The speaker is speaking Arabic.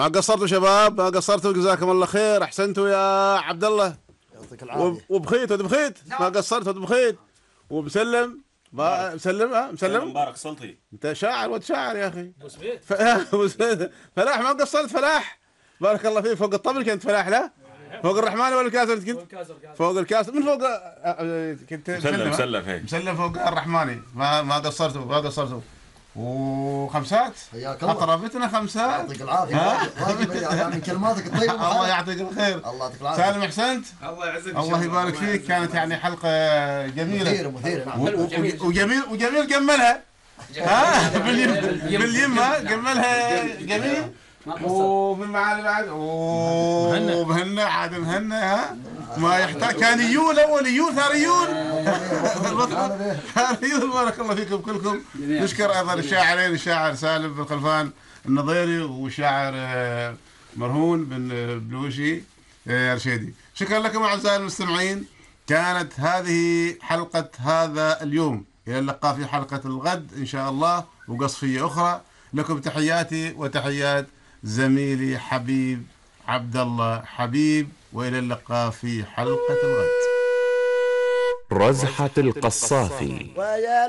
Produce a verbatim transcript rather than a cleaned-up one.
ما قصرتوا شباب، ما قصرتوا، جزاكم الله خير، احسنتوا يا عبد الله. يعطيك العافيه. وبخيت وبخيت ما قصرت وبخيت ومسلم. ما مسلم ها مسلم مبارك سلطي. انت شاعر وانت شاعر يا اخي. فلاح ما قصرت فلاح. بارك الله فيك. فوق الطبل كنت فلاح لا؟ فوق الرحمن ولا الكاسر انت كنت؟ فوق الكاسر. من فوق كنت مسلم مسلم هيك مسلم فوق الرحماني. ما ما قصرتوا ما قصرتوا. وخمسات حياك الله. اطربتنا خمسات. يعطيك العافيه. راجل من كلماتك الطيبه. الله يعطيك الخير. الله يعطيك العافيه. سالم احسنت. الله يعزك. الله يبارك فيك. كانت يعني حلقه جميله مثيره مثيره. نعم. وجميل وجميل جملها. ها باليم باليم جملها جميل. ومن معالي بعد ومهنا عاد مهنا. ها ما يحتاج. كان يون اول يون ثانيون. ثانيون. بارك الله فيكم كلكم. نشكر ايضا الشاعرين، الشاعر سالم بن خلفان النظيري والشاعر مرهون بن بلوشي رشيدي. شكرا لكم اعزائي المستمعين. كانت هذه حلقه هذا اليوم. الى اللقاء في حلقه الغد ان شاء الله وقصفيه اخرى. لكم تحياتي وتحيات زميلي حبيب عبد الله حبيب، والى اللقاء في حلقه الغد. رزحة القصافي.